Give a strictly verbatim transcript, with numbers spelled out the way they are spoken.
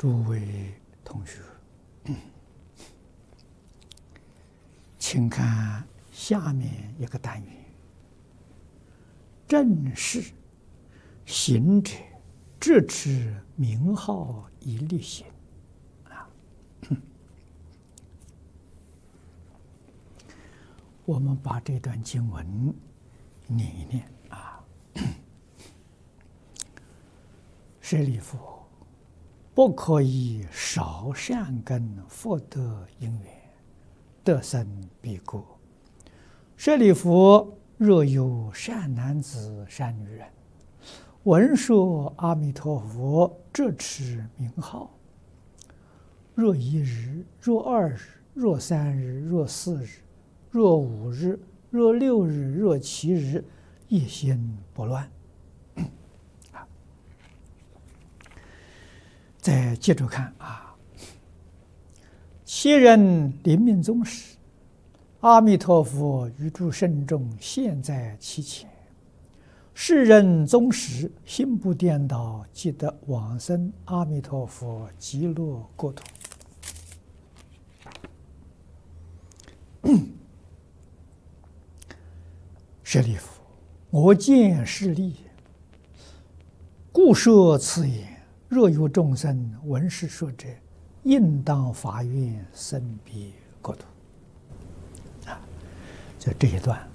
诸位同学，请看下面一个单元：正是行者直持名号以力行。啊，我们把这段经文念一念啊。舍利弗，不可以少善根福德因缘，得生彼国。舍利弗，若有善男子、善女人，闻说阿弥陀佛直持名号，若一日，若二日，若三日，若四日，若五日，若六日，若七日，一心不乱。再接着看啊，其人临命终时，阿弥陀佛与诸圣众现在其前，世人终时心不颠倒，即得往生阿弥陀佛极乐国土。舍利弗，我见是利，故说此言。若有众生闻是说者，应当发愿生彼国土。啊，就这一段